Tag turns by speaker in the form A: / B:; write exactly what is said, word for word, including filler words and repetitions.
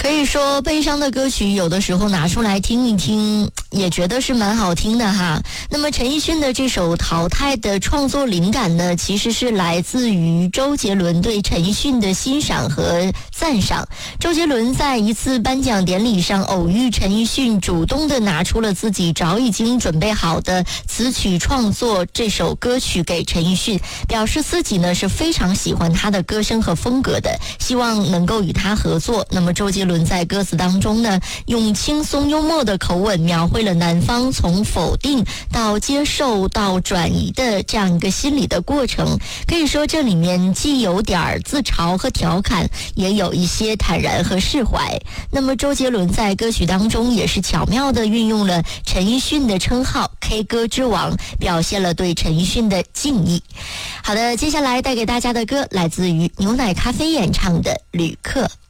A: 可以说悲伤的歌曲有的时候拿出来听一听也觉得是蛮好听的哈。那么陈奕迅的这首《淘汰》的创作灵感呢，其实是来自于周杰伦对陈奕迅的欣赏和赞赏。周杰伦在一次颁奖典礼上偶遇陈奕迅，主动的拿出了自己早已经准备好的词曲创作这首歌曲给陈奕迅，表示自己呢是非常喜欢他的歌声和风格的，希望能够与他合作。那么周杰伦在歌词当中呢，用轻松幽默的口吻描绘了男方从否定到接受到转移的这样一个心理的过程。可以说这里面既有点自嘲和调侃，也有一些坦然和释怀。那么周杰伦在歌曲当中也是巧妙地运用了陈奕迅的称号 K 歌之王，表现了对陈奕迅的敬意。好的，接下来带给大家的歌来自于牛奶咖啡演唱的《旅客》。